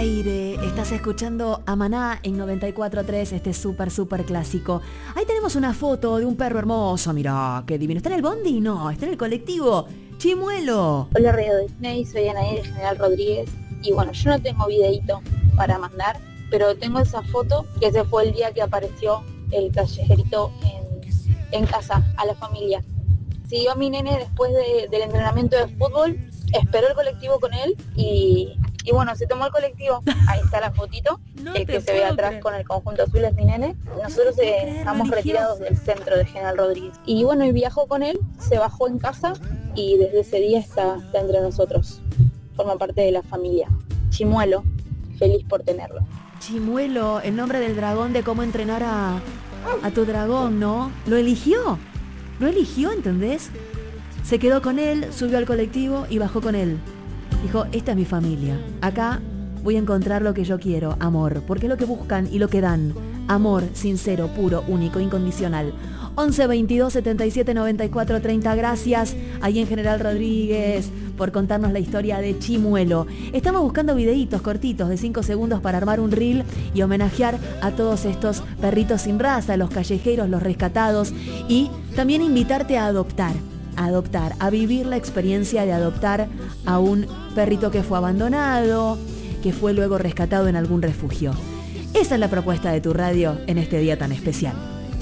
aire. Estás escuchando a Maná en 94.3, este súper clásico. Ahí tenemos una foto de un perro hermoso, mirá, qué divino. ¿Está en el bondi? No, está en el colectivo. Chimuelo. Hola Radio Disney, soy Anaí de General Rodríguez. Y bueno, yo no tengo videíto para mandar, pero tengo esa foto, que ese fue el día que apareció el callejerito en casa, a la familia. Siguió mi nene después del entrenamiento de fútbol, esperó el colectivo con él y bueno, se tomó el colectivo. Ahí está la fotito, no el que se ve atrás con el conjunto azul es mi nene. Nosotros estamos retirados del centro de General Rodríguez. Y bueno, y viajó con él, se bajó en casa y desde ese día está entre nosotros. Forma parte de la familia. Chimuelo, feliz por tenerlo. Chimuelo, el nombre del dragón, de cómo entrenar a tu dragón, ¿no? Lo eligió, ¿entendés? Se quedó con él, subió al colectivo y bajó con él. Dijo, esta es mi familia. Acá voy a encontrar lo que yo quiero, amor. Porque es lo que buscan y lo que dan. Amor sincero, puro, único, incondicional. 11 22 77 94 30. Gracias ahí en General Rodríguez por contarnos la historia de Chimuelo. Estamos buscando videitos cortitos de 5 segundos para armar un reel y homenajear a todos estos perritos sin raza, los callejeros, los rescatados, y también invitarte a adoptar, a vivir la experiencia de adoptar a un perrito que fue abandonado, que fue luego rescatado en algún refugio. Esa es la propuesta de tu radio en este día tan especial.